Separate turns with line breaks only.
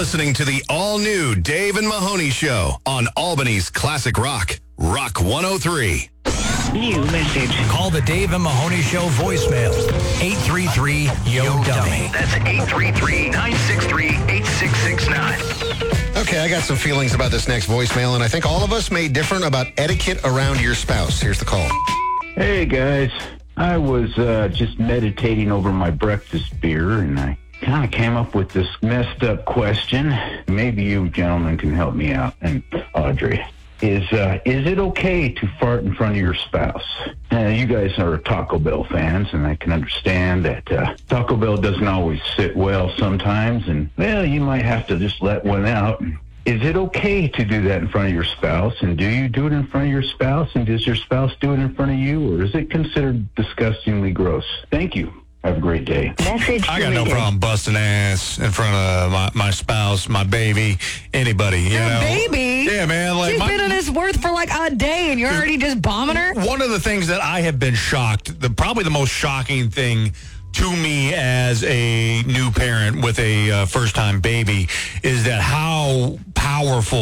listening to the all-new Dave and Mahoney Show on Albany's Classic Rock, Rock 103.
New message.
Call the Dave and Mahoney Show voicemail. 833-YO-DUMMY.
That's 833-963-8669.
Okay, I got some feelings about this next voicemail, and I think all of us may differ about etiquette around your spouse. Here's the call.
Hey, guys. I was just meditating over my breakfast beer, and I kind of came up with this messed up question. Maybe you gentlemen can help me out, and Audrey. Is it okay to fart in front of your spouse? You guys are Taco Bell fans, and I can understand that Taco Bell doesn't always sit well sometimes, and, well, you might have to just let one out. Is it okay to do that in front of your spouse? And do you do it in front of your spouse? And does your spouse do it in front of you? Or is it considered disgustingly gross? Thank you. Have a great day.
Message
I got no
deleted.
problem busting ass in front of my spouse, my baby, anybody. You know?
Baby?
Yeah, man. Like
She's been on this worth for like a day, and you're already just bombing her?
One of the things that I have been shocked, probably the most shocking thing to me as a new parent with a first-time baby, is that how powerful